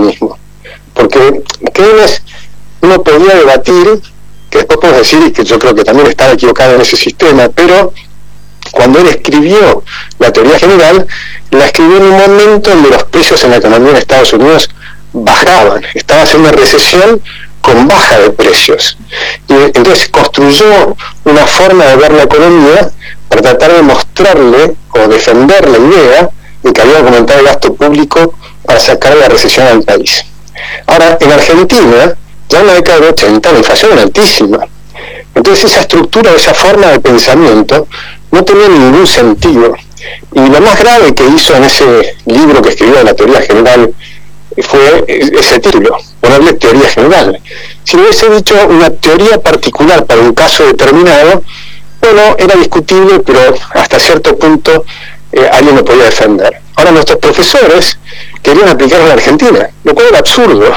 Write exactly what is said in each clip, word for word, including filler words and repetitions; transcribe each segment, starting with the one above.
mismo. Porque Keynes, uno podría debatir, que después podemos decir que yo creo que también estaba equivocado en ese sistema, pero cuando él escribió la teoría general, la escribió en un momento en que los precios en la economía de Estados Unidos bajaban, estaba haciendo una recesión con baja de precios. Y entonces construyó una forma de ver la economía para tratar de mostrarle o defender la idea de que había que aumentar el gasto público para sacar la recesión al país. Ahora, en Argentina, ya en la década de ochenta, la inflación era altísima. Entonces esa estructura, esa forma de pensamiento no tenía ningún sentido. Y lo más grave que hizo en ese libro que escribió de la teoría general fue ese título, ponerle teoría general. Si hubiese dicho una teoría particular para un caso determinado, bueno, era discutible, pero hasta cierto punto eh, alguien lo podía defender. Ahora nuestros profesores querían aplicarlo en la Argentina, lo cual era absurdo.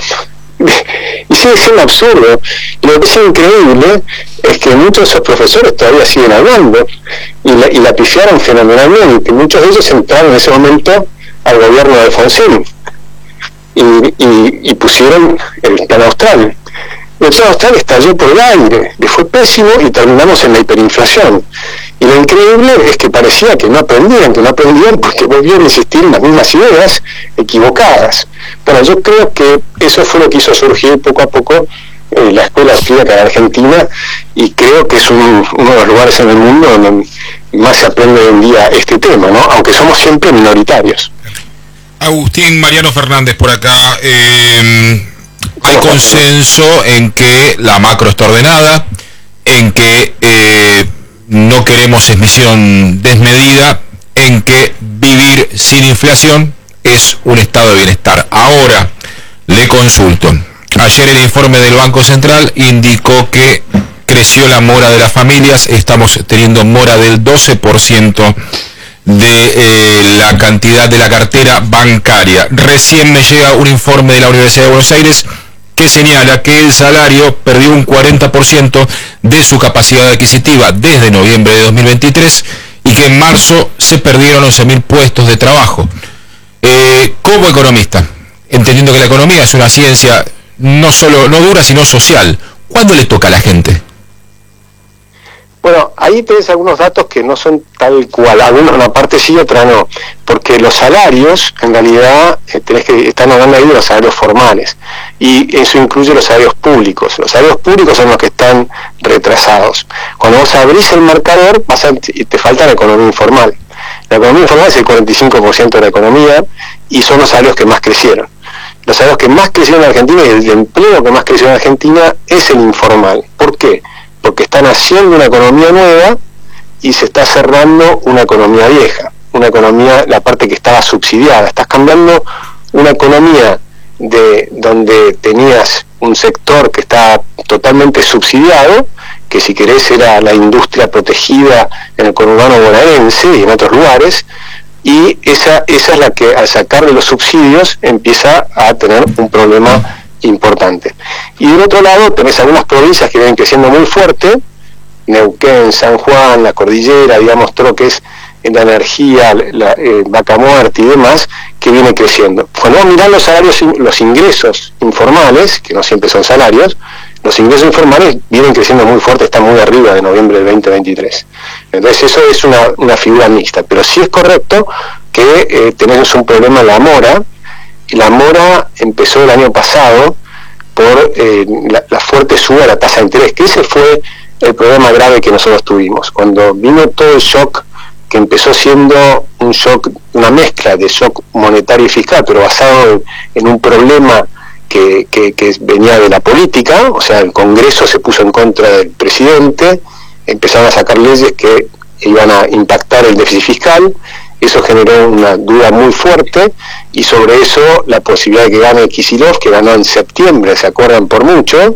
Y sigue siendo absurdo. Y lo que es increíble es que muchos de esos profesores todavía siguen hablando y la, y la pifiaron fenomenalmente. Muchos de ellos entraron en ese momento al gobierno de Alfonsín y, y, y pusieron el plan austral. El plan austral estalló por el aire, le fue pésimo y terminamos en la hiperinflación. Y lo increíble es que parecía que no aprendían, que no aprendían porque volvieron a insistir en las mismas ideas equivocadas. Bueno, yo creo que eso fue lo que hizo surgir poco a poco eh, la escuela austríaca de Argentina, y creo que es un, uno de los lugares en el mundo donde más se aprende hoy en día este tema, ¿no? Aunque somos siempre minoritarios. Agustín Mariano Fernández por acá. Eh, hay consenso en que la macro está ordenada, en que eh, no queremos emisión desmedida, en que vivir sin inflación es un estado de bienestar. Ahora, le consulto. Ayer el informe del Banco Central indicó que creció la mora de las familias, estamos teniendo mora del doce por ciento de eh, la cantidad de la cartera bancaria. Recién me llega un informe de la Universidad de Buenos Aires que señala que el salario perdió un cuarenta por ciento de su capacidad adquisitiva desde noviembre de dos mil veintitrés y que en marzo se perdieron once mil puestos de trabajo. Eh, como economista, entendiendo que la economía es una ciencia no solo no dura, sino social, ¿cuándo le toca a la gente? Bueno, ahí tenés algunos datos que no son tal cual, algunos una parte sí, otra no, porque los salarios, en realidad, eh, tenés que están hablando ahí de los salarios formales, y eso incluye los salarios públicos. Los salarios públicos son los que están retrasados. Cuando vos abrís el marcador, vas a, te falta la economía informal. La economía informal es el cuarenta y cinco por ciento de la economía, y son los salarios que más crecieron. Los salarios que más crecieron en Argentina y el empleo que más creció en Argentina es el informal. ¿Por qué? Porque están haciendo una economía nueva y se está cerrando una economía vieja, una economía, la parte que estaba subsidiada. Estás cambiando una economía de donde tenías un sector que estaba totalmente subsidiado, que si querés era la industria protegida en el conurbano bonaerense y en otros lugares, y esa, esa es la que al sacarle los subsidios empieza a tener un problema importante. Y del otro lado tenés algunas provincias que vienen creciendo muy fuerte, Neuquén, San Juan, la cordillera, digamos, todo lo que es la energía, la eh, Vaca Muerta y demás, que viene creciendo. Cuando vamos a mirar los salarios, los ingresos informales, que no siempre son salarios, los ingresos informales vienen creciendo muy fuerte, están muy arriba de noviembre del veinte veintitrés. Entonces eso es una, una figura mixta, pero sí es correcto que eh, tenemos un problema en la mora, y la mora empezó el año pasado por eh, la, la fuerte suba de la tasa de interés, que ese fue el problema grave que nosotros tuvimos. Cuando vino todo el shock, que empezó siendo un shock, una mezcla de shock monetario y fiscal, pero basado en, en un problema que, que, que venía de la política, o sea, el Congreso se puso en contra del presidente, empezaron a sacar leyes que iban a impactar el déficit fiscal. Eso generó una duda muy fuerte, y sobre eso la posibilidad de que gane Kicillof, que ganó en septiembre, se acuerdan, por mucho,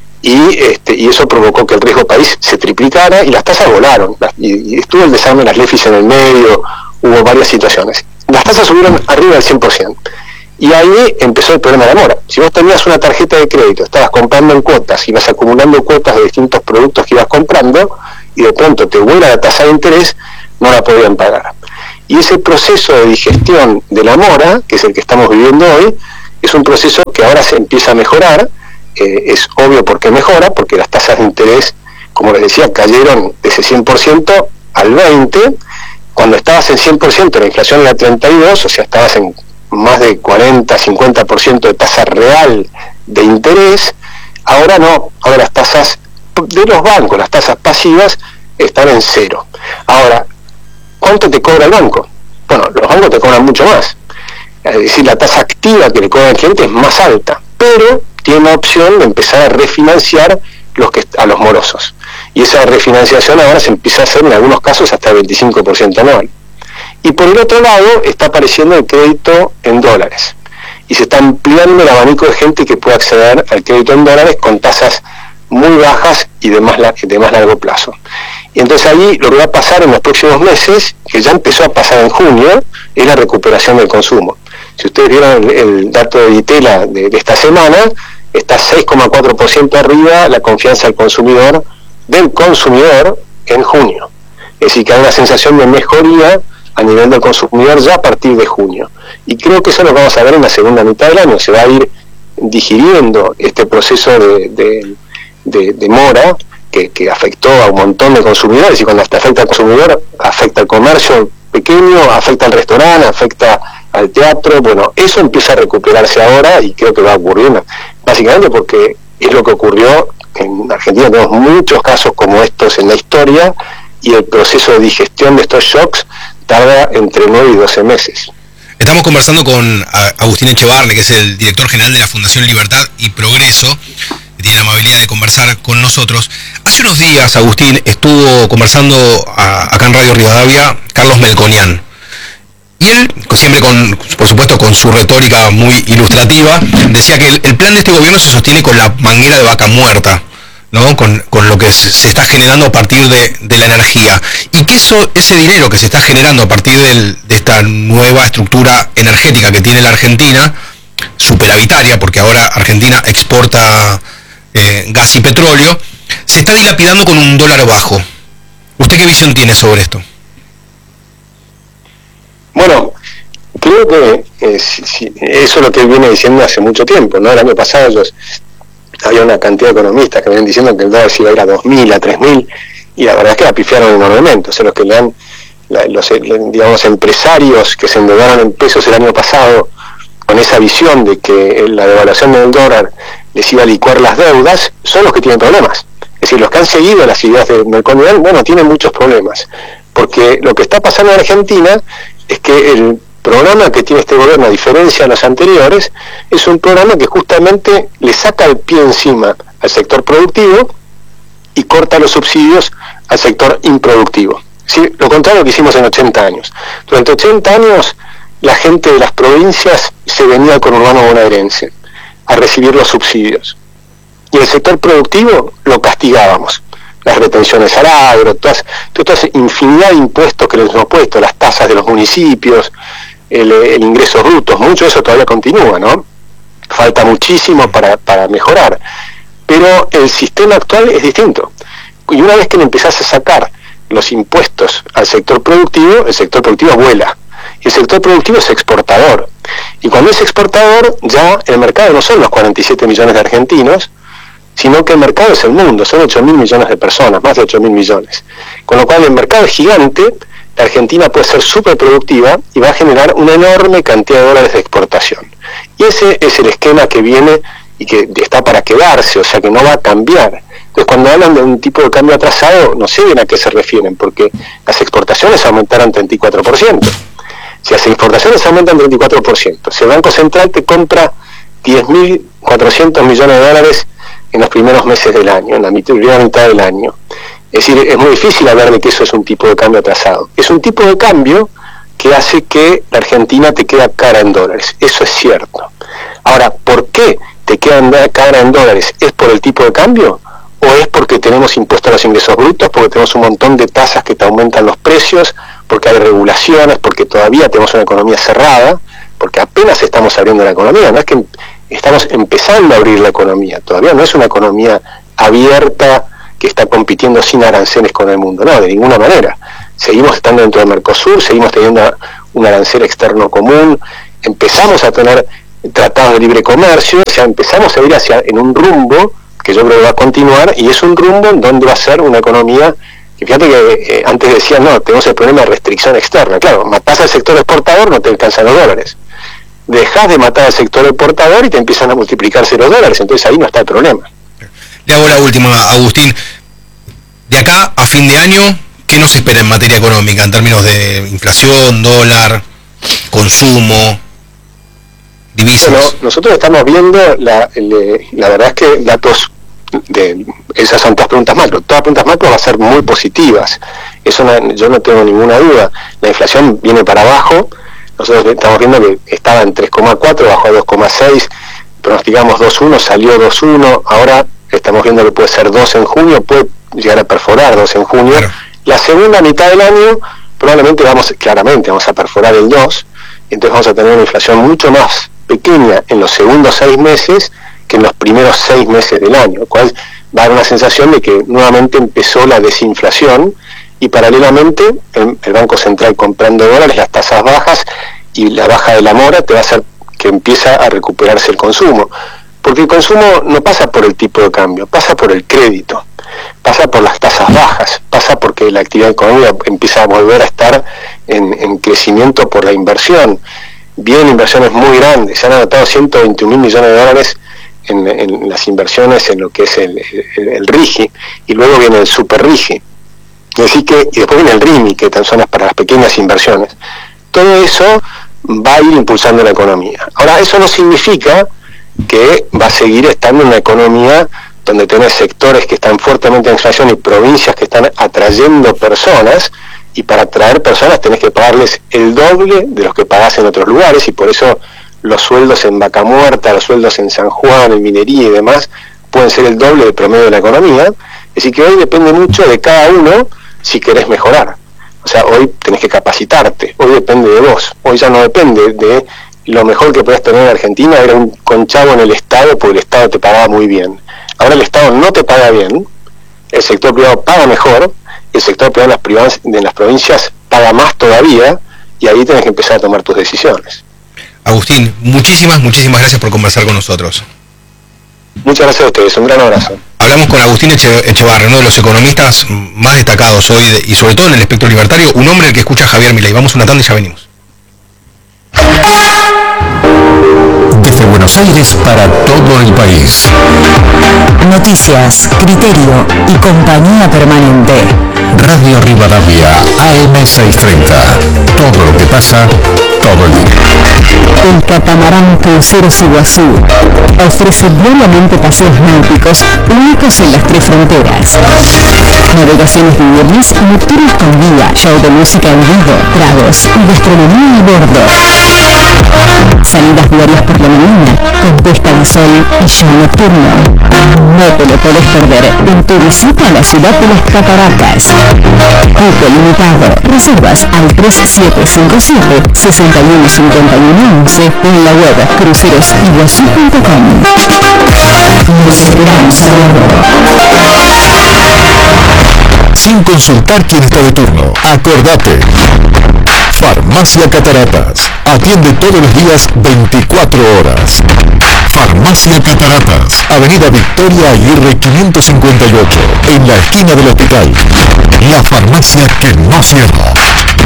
y este y eso provocó que el riesgo país se triplicara y las tasas volaron, y, y estuvo el desarme de las Lefis en el medio, hubo varias situaciones. Las tasas subieron arriba del cien por ciento, y ahí empezó el problema de la mora. Si vos tenías una tarjeta de crédito, estabas comprando en cuotas, ibas acumulando cuotas de distintos productos que ibas comprando, y de pronto te vuela la tasa de interés, no la podían pagar. Y ese proceso de digestión de la mora, que es el que estamos viviendo hoy, Es un proceso que ahora se empieza a mejorar, eh, es obvio por qué mejora, porque las tasas de interés, como les decía, cayeron de ese cien por ciento al veinte por ciento. Cuando estabas en cien por ciento la inflación era treinta y dos por ciento, o sea, estabas en más de cuarenta, cincuenta por ciento de tasa real de interés. Ahora no, ahora las tasas de los bancos, las tasas pasivas, están en cero. Ahora, ¿cuánto te cobra el banco? Bueno, los bancos te cobran mucho más. Es decir, la tasa activa que le cobra al cliente es más alta, pero tiene la opción de empezar a refinanciar los que, a los morosos. Y esa refinanciación ahora se empieza a hacer en algunos casos hasta el veinticinco por ciento anual. Y por el otro lado está apareciendo el crédito en dólares. Y se está ampliando el abanico de gente que puede acceder al crédito en dólares con tasas muy bajas y de más, de más largo plazo. Y entonces ahí lo que va a pasar en los próximos meses, que ya empezó a pasar en junio, es la recuperación del consumo. Si ustedes vieron el, el dato de Ditela de, de esta semana, está seis coma cuatro por ciento arriba la confianza del consumidor, del consumidor en junio. Es decir, que hay una sensación de mejoría a nivel del consumidor ya a partir de junio. Y creo que eso lo vamos a ver en la segunda mitad del año. Se va a ir digiriendo este proceso de, de, de, de mora que, que afectó a un montón de consumidores, y cuando afecta al consumidor, afecta al comercio pequeño, afecta al restaurante, afecta al teatro. Bueno, eso empieza a recuperarse ahora y creo que va a ocurrir, básicamente porque es lo que ocurrió en Argentina. Tenemos muchos casos como estos en la historia y el proceso de digestión de estos shocks tarda entre nueve y doce meses. Estamos conversando con Agustín Echevarne, que es el director general de la Fundación Libertad y Progreso, que tiene la amabilidad de conversar con nosotros. Hace unos días, Agustín, estuvo conversando a, acá en Radio Rivadavia Carlos Melconian. Y él, siempre con, por supuesto, con su retórica muy ilustrativa, decía que el, el plan de este gobierno se sostiene con la manguera de vaca muerta, ¿no? Con, con lo que se está generando a partir de, de la energía. Y que eso, ese dinero que se está generando a partir del, de esta nueva estructura energética que tiene la Argentina, superavitaria, porque ahora Argentina exporta eh, gas y petróleo, se está dilapidando con un dólar bajo. ¿Usted qué visión tiene sobre esto? Bueno, creo que eh, si, si, eso es lo que él viene diciendo hace mucho tiempo, ¿no? El año pasado ellos, había una cantidad de economistas que vienen diciendo que el dólar se iba a ir a dos mil, a tres mil, y la verdad es que la pifiaron enormemente. O sea, los que le han, la, los digamos, empresarios que se endeudaron en pesos el año pasado con esa visión de que la devaluación del dólar les iba a licuar las deudas, son los que tienen problemas. Es decir, los que han seguido las ideas de Melconian, bueno, tienen muchos problemas, porque lo que está pasando en Argentina es que el programa que tiene este gobierno, a diferencia de los anteriores, es un programa que justamente le saca el pie encima al sector productivo y corta los subsidios al sector improductivo. ¿Sí? Lo contrario que hicimos en ochenta años. Durante ochenta años la gente de las provincias se venía al conurbano bonaerense a recibir los subsidios, y el sector productivo lo castigábamos. Las retenciones al agro, todas, todas infinidad de impuestos que les hemos puesto, las tasas de los municipios, el, el ingreso bruto, mucho de eso todavía continúa, ¿no? Falta muchísimo para, para mejorar, pero el sistema actual es distinto. Y una vez que le empezás a sacar los impuestos al sector productivo, el sector productivo vuela. Y el sector productivo es exportador. Y cuando es exportador, ya el mercado no son los cuarenta y siete millones de argentinos, sino que el mercado es el mundo, son ocho mil millones de personas, más de ocho mil millones. Con lo cual el mercado es gigante, la Argentina puede ser súper productiva y va a generar una enorme cantidad de dólares de exportación. Y ese es el esquema que viene y que está para quedarse, o sea que no va a cambiar. Entonces cuando hablan de un tipo de cambio atrasado, no sé bien a qué se refieren, porque las exportaciones aumentaron treinta y cuatro por ciento. Si las exportaciones aumentan treinta y cuatro por ciento, si el Banco Central te compra diez mil cuatrocientos millones de dólares en los primeros meses del año, en la primera mitad del año. Es decir, es muy difícil hablar de que eso es un tipo de cambio atrasado. Es un tipo de cambio que hace que la Argentina te queda cara en dólares. Eso es cierto. Ahora, ¿por qué te queda cara en dólares? ¿Es por el tipo de cambio? ¿O es porque tenemos impuestos a los ingresos brutos, porque tenemos un montón de tasas que te aumentan los precios, porque hay regulaciones, porque todavía tenemos una economía cerrada, porque apenas estamos abriendo la economía? No es que estamos empezando a abrir la economía, todavía no es una economía abierta que está compitiendo sin aranceles con el mundo, no, de ninguna manera. Seguimos estando dentro del Mercosur, seguimos teniendo un arancel externo común, empezamos a tener tratados de libre comercio, o sea, empezamos a ir hacia en un rumbo que yo creo que va a continuar, y es un rumbo en donde va a ser una economía, que fíjate que eh, antes decían, no, tenemos el problema de restricción externa. Claro, matás al sector exportador, no te alcanzan los dólares. Dejás de matar al sector exportador y te empiezan a multiplicarse los dólares, entonces ahí no está el problema. Le hago la última, Agustín. De acá a fin de año, ¿qué nos espera en materia económica, en términos de inflación, dólar, consumo, divisas? Bueno, nosotros estamos viendo, la, le, la verdad es que datos, de esas son todas preguntas macro, todas preguntas macro van a ser muy positivas, eso no, yo no tengo ninguna duda. La inflación viene para abajo, nosotros estamos viendo que estaba en tres coma cuatro, bajó a dos coma seis, pronosticamos dos coma uno, salió dos coma uno, ahora estamos viendo que puede ser dos en junio, puede llegar a perforar dos en junio. Claro. La segunda mitad del año probablemente vamos, claramente vamos a perforar el dos, entonces vamos a tener una inflación mucho más pequeña en los segundos seis meses que en los primeros seis meses del año, lo cual va a dar una sensación de que nuevamente empezó la desinflación, y paralelamente el, el Banco Central comprando dólares, las tasas bajas y la baja de la mora te va a hacer que empieza a recuperarse el consumo, porque el consumo no pasa por el tipo de cambio, pasa por el crédito, pasa por las tasas bajas, pasa porque la actividad económica empieza a volver a estar en, en crecimiento por la inversión. Vienen inversiones muy grandes, se han anotado ciento veintiún mil millones de dólares en, en las inversiones en lo que es el, el, el RIGI, y luego viene el Super RIGI, así que, y después viene el RIMI, que son las para las pequeñas inversiones. Todo eso va a ir impulsando la economía. Ahora, eso no significa que va a seguir estando una economía donde tenés sectores que están fuertemente en inflación y provincias que están atrayendo personas, y para atraer personas tenés que pagarles el doble de los que pagás en otros lugares, y por eso los sueldos en Vaca Muerta, los sueldos en San Juan, en Minería y demás, pueden ser el doble del promedio de la economía. Así que hoy depende mucho de cada uno si querés mejorar. O sea, hoy tenés que capacitarte, hoy depende de vos, hoy ya no depende de lo mejor que podés tener en Argentina, era un conchavo en el Estado porque el Estado te pagaba muy bien. Ahora el Estado no te paga bien, el sector privado paga mejor, el sector privado en las, privadas, en las provincias paga más todavía, y ahí tenés que empezar a tomar tus decisiones. Agustín, muchísimas, muchísimas gracias por conversar con nosotros. Muchas gracias a ustedes, un gran abrazo. Hablamos con Agustín Eche, Echevarri, uno de los economistas más destacados hoy, de, y sobre todo en el espectro libertario, un hombre al que escucha a Javier Milei. Vamos una tanda y ya venimos. Desde Buenos Aires para todo el país. Noticias, criterio y compañía permanente. Radio Rivadavia, A M seiscientos treinta. Todo lo que pasa, todo el día. El catamarán Cruceros Iguazú ofrece diariamente paseos náuticos únicos en las tres fronteras. Navegaciones diurnas y nocturnas con guía, show de música en vivo, tragos y gastronomía a bordo. Salidas diarias por la mañana, con puesta de sol y show nocturno. No te lo podés perder en tu visita a la ciudad de las Cataratas. Cupo limitado. Reservas al tres siete cinco siete, seis uno cinco uno once o en la web cruceros iguazú punto com. Nos esperamos a bordo. Sin consultar quién está de turno. Acordate. Farmacia Cataratas. Atiende todos los días veinticuatro horas. Farmacia Cataratas. Avenida Victoria Aguirre quinientos cincuenta y ocho. En la esquina del hospital. La farmacia que no cierra.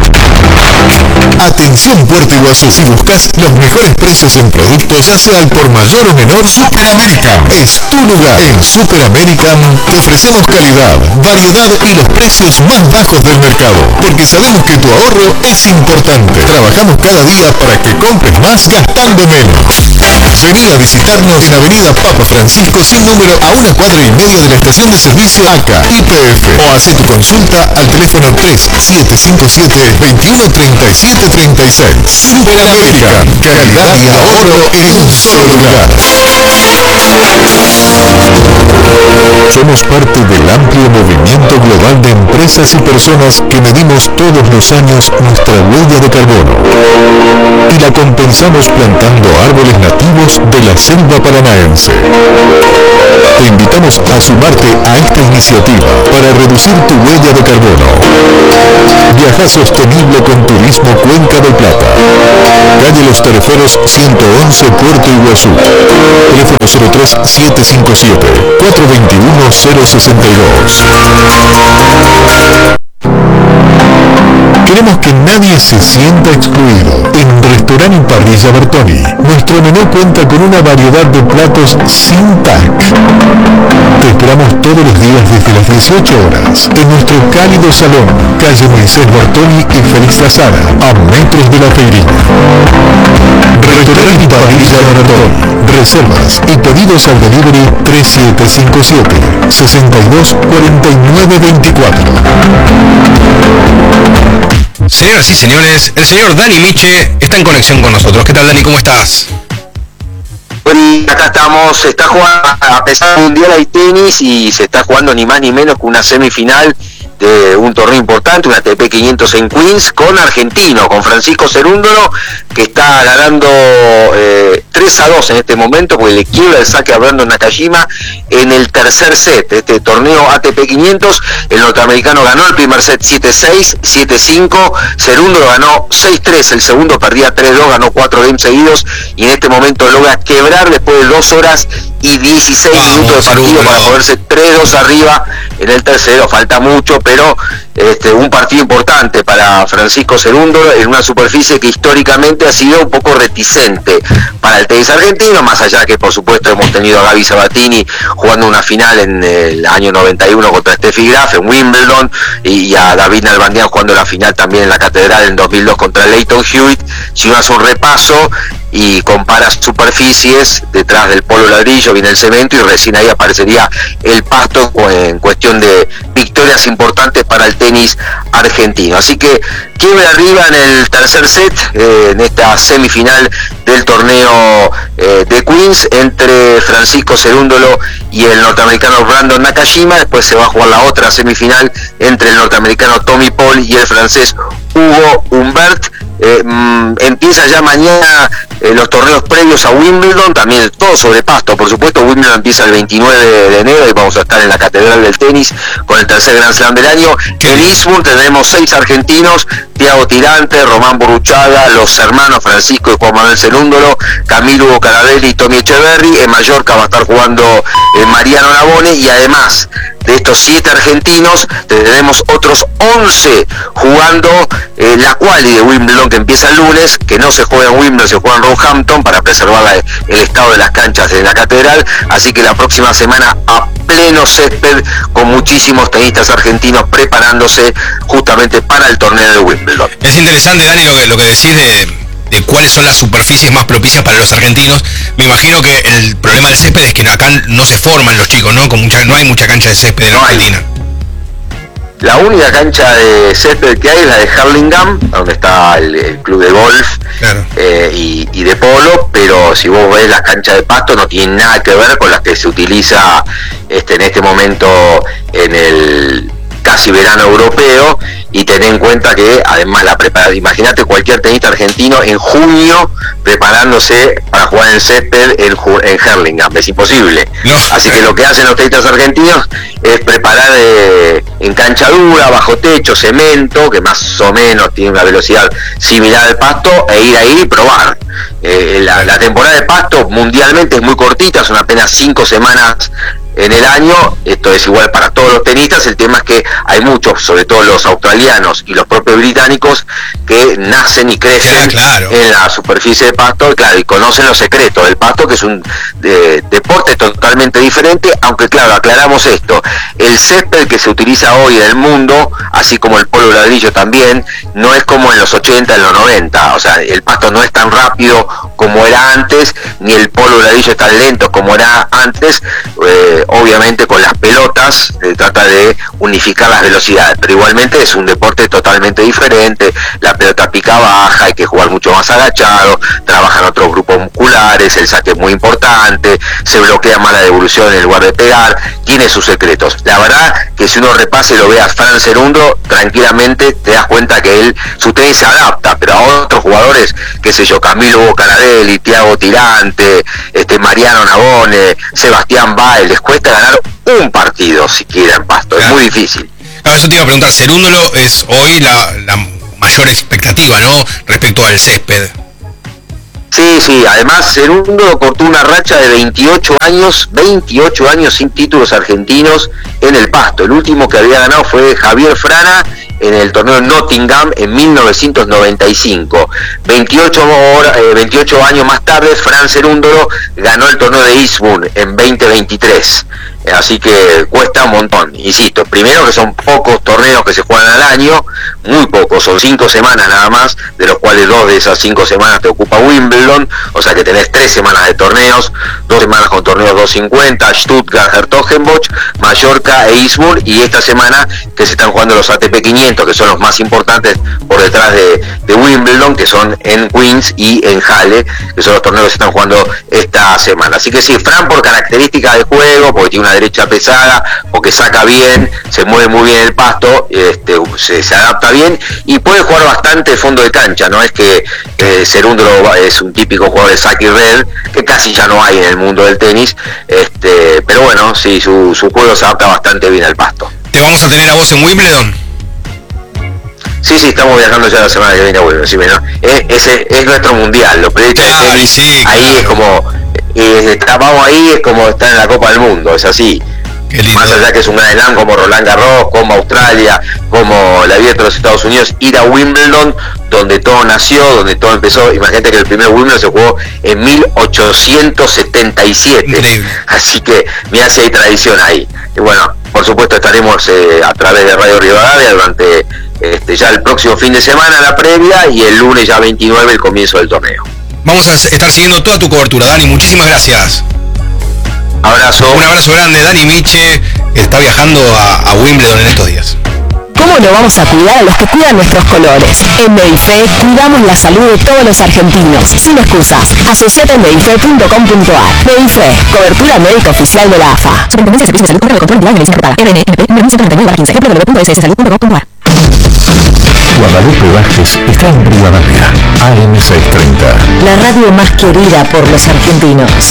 Atención Puerto Iguazú, si buscas los mejores precios en productos, ya sea al por mayor o menor, Superamerican es tu lugar. En Superamerican te ofrecemos calidad, variedad y los precios más bajos del mercado, porque sabemos que tu ahorro es importante. Trabajamos cada día para que compres más gastando menos. Vení a visitarnos en Avenida Papa Francisco sin número, a una cuadra y media de la estación de servicio A C A Y P F, o hace tu consulta al teléfono tres siete cinco siete, veintiuno treinta y siete treinta y seis. Superamerican, calidad y ahorro en un solo lugar. Somos parte del amplio movimiento global de empresas y personas que medimos todos los años nuestra huella de carbono y la compensamos plantando árboles nativos de la selva paranaense. Te invitamos a sumarte a esta iniciativa para reducir tu huella de carbono. Viaja sostenible con Turismo Cuenca del Plata. Calle Los Tareferos ciento once, Puerto Iguazú. Teléfono cero tres siete cinco siete, cuatro dos uno, cero seis dos. Queremos que nadie se sienta excluido. En Restaurante y Parrilla Bertoni, nuestro menú cuenta con una variedad de platos sin T A C. Te esperamos todos los días desde las dieciocho horas en nuestro cálido salón, calle Moisés Bertoni y Félix Lazara, a metros de la Feirina. Restaurante y Parrilla Bertoni. Reservas y pedidos al delivery tres siete cinco siete, seis dos cuatro nueve dos cuatro. Señoras y señores, el señor Dani Miche está en conexión con nosotros. ¿Qué tal, Dani? ¿Cómo estás? Bueno, acá estamos, se está jugando, a pesar del mundial hay tenis y se está jugando ni más ni menos que una semifinal de un torneo importante, una A T P quinientos en Queens, con argentino, con Francisco Cerúndolo, que está ganando eh, tres a dos en este momento, porque le quiebra el saque a Brandon Nakajima en el tercer set. Este torneo A T P quinientos, el norteamericano ganó el primer set siete seis, siete cinco, Cerúndolo ganó seis tres, el segundo perdía tres dos, ganó cuatro games seguidos, y en este momento logra quebrar después de dos horas y dieciséis Vamos, minutos de partido para ponerse tres dos arriba en el tercero. Falta mucho, pero este, un partido importante para Francisco Cerúndolo en una superficie que históricamente ha sido un poco reticente para el tenis argentino, más allá que por supuesto hemos tenido a Gaby Sabatini jugando una final en el año noventa y uno contra Steffi Graf en Wimbledon, y a David Nalbandian jugando la final también en la Catedral en dos mil dos contra Lleyton Hewitt. Si uno hace un repaso y compara superficies, detrás del polo ladrillo viene el cemento y recién ahí aparecería el pasto en cuestión de victorias importantes para el tenis argentino. Así que quiebra arriba en el tercer set, eh, en esta semifinal del torneo eh, de Queens entre Francisco Cerúndolo y el norteamericano Brandon Nakajima. Después se va a jugar la otra semifinal entre el norteamericano Tommy Paul y el francés Hugo Humbert. Eh, mmm, empieza ya mañana eh, los torneos previos a Wimbledon, también todo sobre pasto, por supuesto. Wimbledon empieza el veintinueve de enero y vamos a estar en la Catedral del Tenis con el tercer Grand Slam del año. En Eastbourne tendremos seis argentinos: Thiago Tirante, Román Burruchaga, los hermanos Francisco y Juan Manuel Cerúndolo, Camilo Hugo Carabelli y Tommy Echeverry. En Mallorca va a estar jugando eh, Mariano Navone, y además de estos siete argentinos tenemos otros once jugando eh, la quali de Wimbledon, que empieza el lunes, que no se juega en Wimbledon, se juega en Roehampton para preservar la, el estado de las canchas en la Catedral. Así que la próxima semana a pleno césped, con muchísimos tenistas argentinos preparándose justamente para el torneo de Wimbledon. Es interesante, Dani, lo que, lo que decís de, de cuáles son las superficies más propicias para los argentinos. Me imagino que el problema del césped es que acá no se forman los chicos, ¿no? Con mucha, no hay mucha cancha de césped en no Argentina. Hay. La única cancha de césped que hay es la de Hurlingham, donde está el, el club de golf, claro. eh, y, y de polo, pero si vos ves las canchas de pasto no tienen nada que ver con las que se utiliza este, en este momento en el casi verano europeo. Y ten en cuenta que además la preparación, imagínate cualquier tenista argentino en junio preparándose para jugar en césped en, en Hurlingham, es imposible. No. Así que lo que hacen los tenistas argentinos es preparar eh, en cancha dura, bajo techo, cemento, que más o menos tiene una velocidad similar al pasto, e ir ahí y probar. Eh, la, la temporada de pasto mundialmente es muy cortita, son apenas cinco semanas en el año. Esto es igual para todos los tenistas. El tema es que hay muchos, sobre todo los australianos y los propios británicos, que nacen y crecen claro, claro. en la superficie de pasto, claro, y conocen los secretos del pasto, que es un de, deporte totalmente diferente. Aunque claro, aclaramos esto, el césped que se utiliza hoy en el mundo, así como el polo ladrillo también, no es como en los ochenta, en los noventa. O sea, el pasto no es tan rápido como era antes, ni el polo ladrillo es tan lento como era antes. eh, Obviamente con las pelotas se trata de unificar las velocidades, pero igualmente es un deporte totalmente diferente. La pelota pica baja, hay que jugar mucho más agachado, trabajan otros grupos musculares, el saque es muy importante, se bloquea más la devolución en lugar de pegar, tiene sus secretos. La verdad que si uno repase y lo ve a Fran Cerundo, tranquilamente te das cuenta que él, su tenis se adapta, pero a otros jugadores, qué sé yo, Camilo Hugo Caradelli, Tiago Tirante, este Mariano Navone, Sebastián Baez, les cuesta ganar un partido siquiera en Pasto, claro. Es muy difícil. No, eso te iba a preguntar, Cerúndolo es hoy la, la mayor expectativa, ¿no?, respecto al césped. Sí, sí, además Cerundo cortó una racha de veintiocho años, veintiocho años sin títulos argentinos en el Pasto. El último que había ganado fue Javier Frana en el torneo de Nottingham en mil novecientos noventa y cinco. veintiocho, hora, eh, veintiocho años más tarde, Fran Cerúndolo ganó el torneo de Eastbourne en veinte veintitrés. Así que cuesta un montón, insisto, primero que son pocos torneos que se juegan al año, muy pocos, son cinco semanas nada más, de los cuales dos de esas cinco semanas te ocupa Wimbledon, o sea que tenés tres semanas de torneos, dos semanas con torneos doscientos cincuenta, Stuttgart, Hertogenbosch, Mallorca e Eastbourne, y esta semana que se están jugando los A T P quinientos, que son los más importantes por detrás de, de Wimbledon, que son en Queens y en Halle, que son los torneos que se están jugando esta semana. Así que sí, Fran por características de juego, porque tiene una derecha pesada, porque saca bien, se mueve muy bien el pasto, este, se, se adapta bien y puede jugar bastante fondo de cancha. No es que eh, Cerúndolo es un típico jugador de saque y red, que casi ya no hay en el mundo del tenis, este, pero bueno, sí, su, su juego se adapta bastante bien al pasto. ¿Te vamos a tener a vos en Wimbledon? Sí, sí, estamos viajando ya la semana que viene a Wimbledon, sí, ¿no? es, ese es nuestro mundial, los periodistas de tenis, sí, ahí claro. Es como, eh, estábamos ahí, es como estar en la Copa del Mundo, es así. Más allá que es un gran slam como Roland Garros, como Australia, como la Abierto de los Estados Unidos, ir a Wimbledon, donde todo nació, donde todo empezó. Imagínate que el primer Wimbledon se jugó en mil ochocientos setenta y siete. Increíble. Así que mira si hay tradición ahí. Y bueno, por supuesto estaremos eh, a través de Radio Rivadavia durante este, ya el próximo fin de semana la previa y el lunes ya veintinueve el comienzo del torneo. Vamos a estar siguiendo toda tu cobertura, Dani, muchísimas gracias. Abrazo. Un abrazo grande, Dani Miche, que está viajando a, a Wimbledon en estos días. ¿Cómo no vamos a cuidar a los que cuidan nuestros colores? En Medife cuidamos la salud de todos los argentinos, sin excusas. Asociate en medife punto com punto a r. Medife, cobertura médica oficial de la A F A. Superintendencia de Servicios de Salud, Correo de Control de Medicina Reputada. R N M P nueve ciento noventa y nueve quince. w w w punto s s salud punto com punto a r. Guadalupe Vázquez está en Rivadavia, A M seiscientos treinta. La radio más querida por los argentinos.